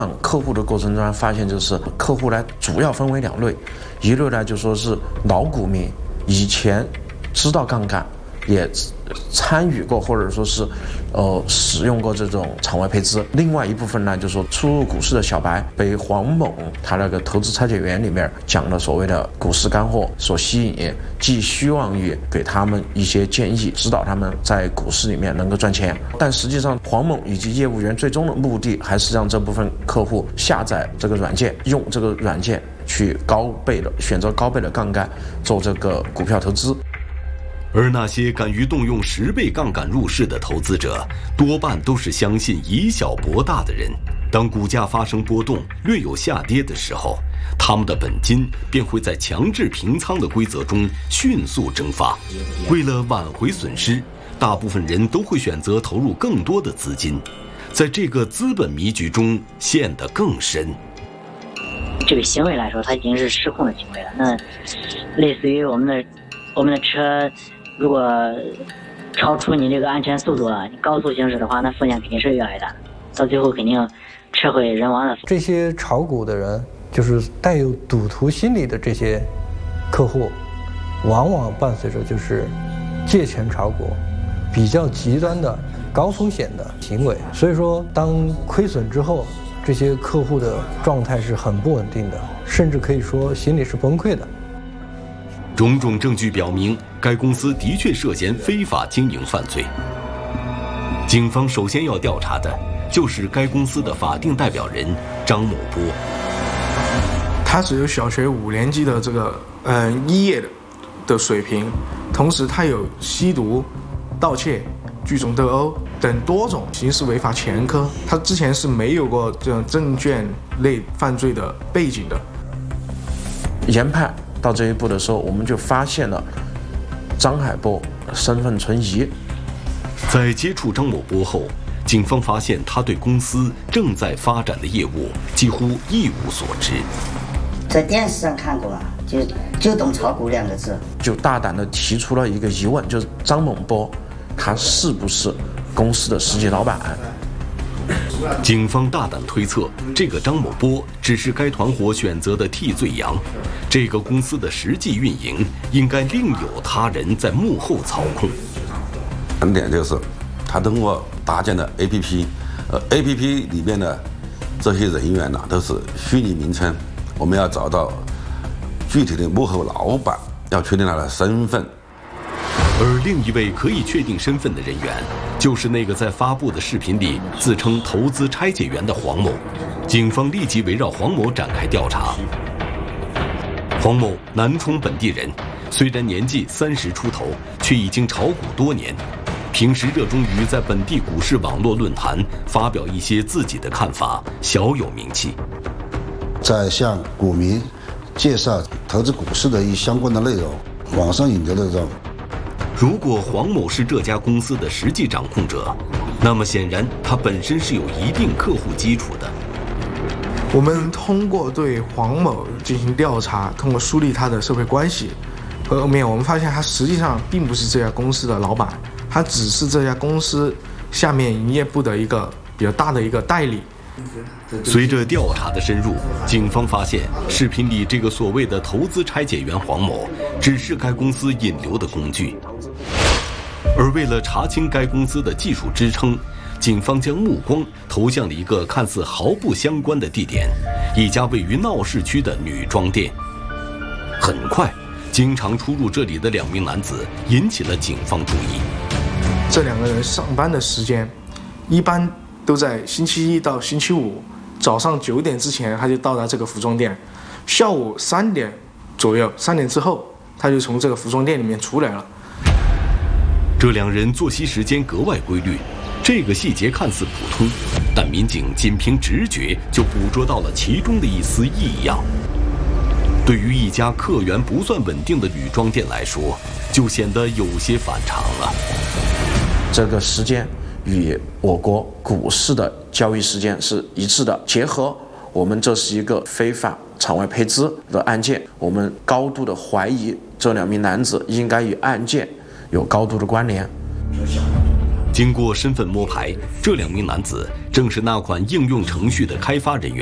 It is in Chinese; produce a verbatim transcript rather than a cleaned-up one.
嗯，客户的过程中发现，就是客户呢主要分为两类，一类呢就说是老股民，以前知道杠杆，也参与过或者说是呃使用过这种场外配资；另外一部分呢，就是说初入股市的小白，被黄某他那个投资拆解员里面讲的所谓的股市干货所吸引，寄希望于给他们一些建议，指导他们在股市里面能够赚钱。但实际上，黄某以及业务员最终的目的还是让这部分客户下载这个软件，用这个软件去高倍的选择高倍的杠杆做这个股票投资。 而那些敢于动用十倍杠杆入市的投资者，多半都是相信以小博大的人。当股价发生波动，略有下跌的时候，他们的本金便会在强制平仓的规则中迅速蒸发。为了挽回损失，大部分人都会选择投入更多的资金，在这个资本迷局中陷得更深。 这个行为来说，它已经是失控的行为了。那类似于我们的我们的车。如果超出你这个安全速度了，你高速行驶的话，那风险肯定是越来越大，到最后肯定车毁人亡的。 这些炒股的人，就是带有赌徒心理的这些客户，往往伴随着就是借钱炒股比较极端的高风险的行为。所以说，当亏损之后，这些客户的状态是很不稳定的，甚至可以说心理是崩溃的。 种种证据表明，该公司的确涉嫌非法经营犯罪。警方首先要调查的就是该公司的法定代表人张某波。 他只有小学五年级的这个呃一业的的水平，同时他有吸毒、盗窃、聚众斗殴等多种刑事违法前科，他之前是没有过这种证券类犯罪的背景的。 研判到这一步的时候，我们就发现了张海波身份存疑。 在接触张某波后，警方发现他对公司正在发展的业务几乎一无所知。 在电视上看过了，就就懂炒股两个字， 就大胆地提出了一个疑问，就是张某波他是不是公司的实际老板？ 警方大胆推测，这个张某波只是该团伙选择的替罪羊，这个公司的实际运营应该另有他人在幕后操控。 难点就是，他通过搭建的 A P P， 呃 A P P 里面的这些人员呢、啊、都是虚拟名称，我们要找到具体的幕后老板，要确定他的身份。 而另一位可以确定身份的人员，就是那个在发布的视频里自称投资拆解员的黄某。警方立即围绕黄某展开调查。黄某，南充本地人，虽然年纪三十出头，却已经炒股多年。平时热衷于在本地股市网络论坛发表一些自己的看法，小有名气。 在向股民介绍投资股市的一相关的内容，网上引流的这种。 如果黄某是这家公司的实际掌控者，那么显然他本身是有一定客户基础的。 我们通过对黄某进行调查，通过梳理他的社会关系，后面我们发现他实际上并不是这家公司的老板，他只是这家公司下面营业部的一个比较大的一个代理。 随着调查的深入，警方发现视频里这个所谓的投资拆解员黄某只是该公司引流的工具。而为了查清该公司的技术支撑，警方将目光投向了一个看似毫不相关的地点，一家位于闹市区的女装店。很快，经常出入这里的两名男子引起了警方注意。 这两个人上班的时间一般都在星期一到星期五早上九点之前他就到达这个服装店，下午三点左右，三点之后他就从这个服装店里面出来了。 这两人作息时间格外规律，这个细节看似普通，但民警仅凭直觉就捕捉到了其中的一丝异样。对于一家客源不算稳定的女装店来说，就显得有些反常了。 这个时间与我国股市的交易时间是一致的，结合我们这是一个非法场外配资的案件，我们高度的怀疑这两名男子应该与案件有高度的关联。 经过身份摸排，这两名男子正是那款应用程序的开发人员。